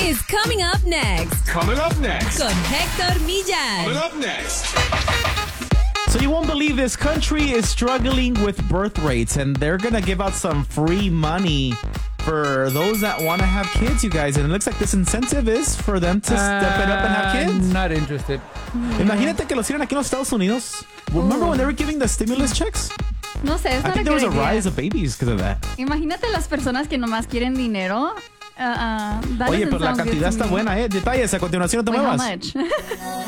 is coming up next. Coming up next. Con Héctor Millán. Coming up next. So you won't believe this country is struggling with birth rates, and they're going to give out some free money for those that want to have kids, you guys. And it looks like this incentive is for them to step it up and have kids. Not interested. Imagínate que los hicieran aquí en los Estados Unidos. Remember when they were giving the stimulus checks? No sé, es I think there was a rise of babies because of that. Imagínate las personas que nomás quieren dinero. Oye, pero la cantidad está buena, ¿eh? Detalles a continuación, no te muevas. How much?